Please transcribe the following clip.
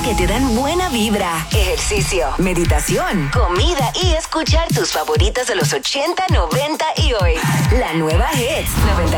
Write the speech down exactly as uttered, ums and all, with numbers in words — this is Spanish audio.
que te dan buena vibra, ejercicio, meditación, comida y escuchar tus favoritas de los ochenta, noventa y hoy. La nueva Hits noventa